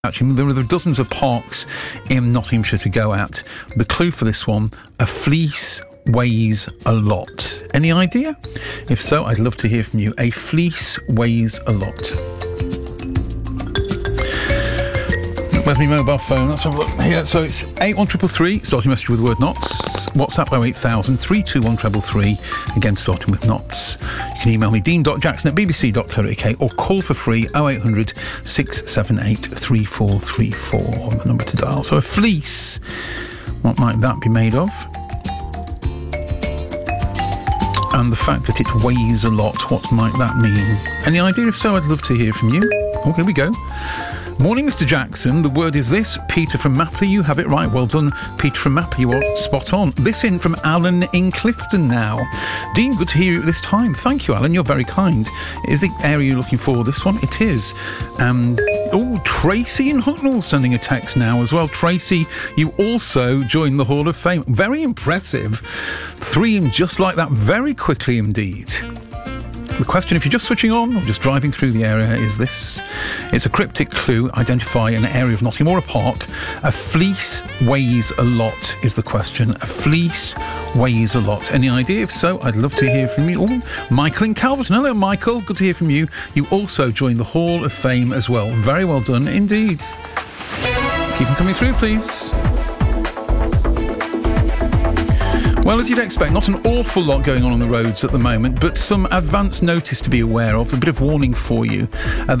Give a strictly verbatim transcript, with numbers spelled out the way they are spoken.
Actually, there are dozens of parks in Nottinghamshire to go at. The clue for this one, a fleece weighs a lot. Any idea? If so, I'd love to hear from you. A fleece weighs a lot. Where's my mobile phone? Let's have a look here. So it's eight one three three, starting message with the word knots. WhatsApp oh eight thousand, three two one three three, again starting with knots. You can email me dean dot jackson at b b c dot co dot u k or call for free oh eight hundred, six seven eight, three four three four on the number to dial. So a fleece, what might that be made of? And the fact that it weighs a lot, what might that mean? Any idea? If so, I'd love to hear from you. Oh, here we go. Morning, Mister Jackson. The word is this. Peter from Mapley, you have it right. Well done, Peter from Mapley. You are spot on. This in from Alan in Clifton now. Dean, good to hear you at this time. Thank you, Alan. You're very kind. Is the area you're looking for this one? It is. Um, oh, Tracy in Hucknall sending a text now as well. Tracy, you also joined the Hall of Fame. Very impressive. Three in just like that, very quickly indeed. The question, if you're just switching on or just driving through the area, is this. It's a cryptic clue. Identify an area of Nottingham or a park. A fleece weighs a lot is the question. A fleece weighs a lot. Any idea? If so, I'd love to hear from you. Oh, Michael in Calverton. Hello, Michael. Good to hear from you. You also joined the Hall of Fame as well. Very well done indeed. Keep them coming through, please. Well, as you'd expect, not an awful lot going on on the roads at the moment, but some advance notice to be aware of, a bit of warning for you. Uh,